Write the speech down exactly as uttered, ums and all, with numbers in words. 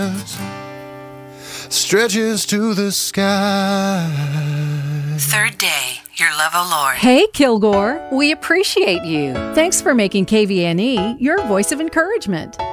stretches to the sky. Third day, your love, O Lord. Hey, Kilgore. We appreciate you. Thanks for making K V N E your voice of encouragement.